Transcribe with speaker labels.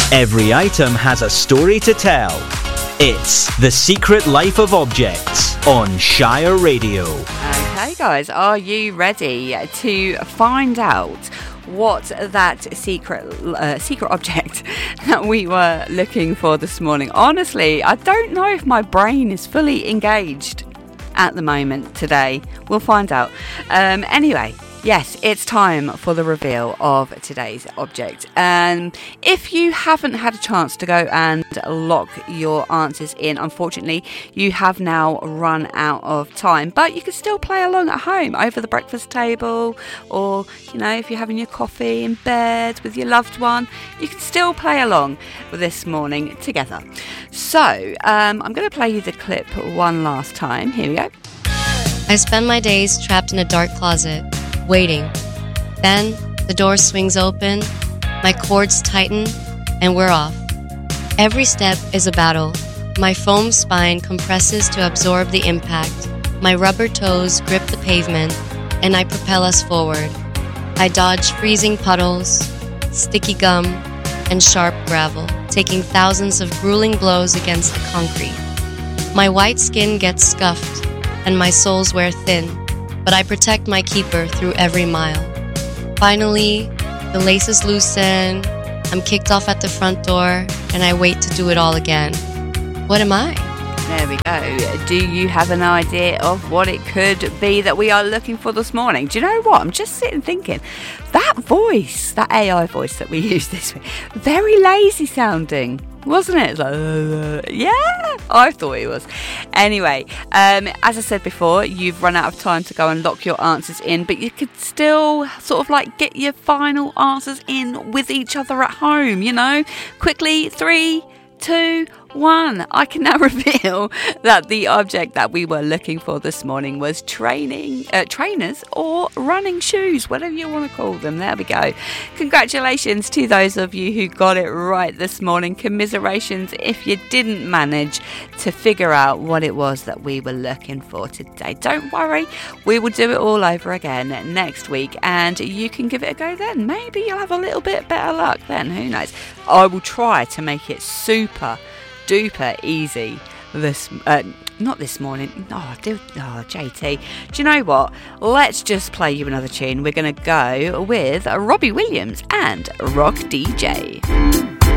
Speaker 1: Every item has a story to tell. It's The Secret Life of Objects on Shire Radio.
Speaker 2: Okay, guys, are you ready to find out what that secret object that we were looking for this morning? Honestly, I don't know if my brain is fully engaged at the moment today. We'll find out. Anyway, yes, it's time for the reveal of today's object. If you haven't had a chance to go and lock your answers in, unfortunately, you have now run out of time. But you can still play along at home over the breakfast table, or, you know, if you're having your coffee in bed with your loved one, you can still play along this morning together. So, I'm going to play you the clip one last time. Here we go.
Speaker 3: I spend my days trapped in a dark closet, waiting. Then the door swings open, my cords tighten, and we're off. Every step is a battle. My foam spine compresses to absorb the impact. My rubber toes grip the pavement, and I propel us forward. I dodge freezing puddles, sticky gum, and sharp gravel, taking thousands of grueling blows against the concrete. My white skin gets scuffed, and my soles wear thin, but I protect my keeper through every mile. Finally, the laces loosen, I'm kicked off at the front door, and I wait to do it all again. What am I?
Speaker 2: There we go. Do you have an idea of what it could be that we are looking for this morning? Do you know what? I'm just sitting thinking, that voice, that AI voice that we used this week, very lazy sounding, wasn't it? It's like, yeah, I thought it was. Anyway, as I said before, you've run out of time to go and lock your answers in, but you could still sort of like get your final answers in with each other at home, you know? Quickly, 3, 2, 1. I can now reveal that the object that we were looking for this morning was trainers or running shoes, whatever you want to call them. There we go. Congratulations to those of you who got it right this morning. Commiserations if you didn't manage to figure out what it was that we were looking for today. Don't worry, we will do it all over again next week, and you can give it a go then. Maybe you'll have a little bit better luck then, who knows. I will try to make it super duper easy not this morning. JT, do you know what, let's just play you another tune. We're going to go with Robbie Williams and Rock DJ.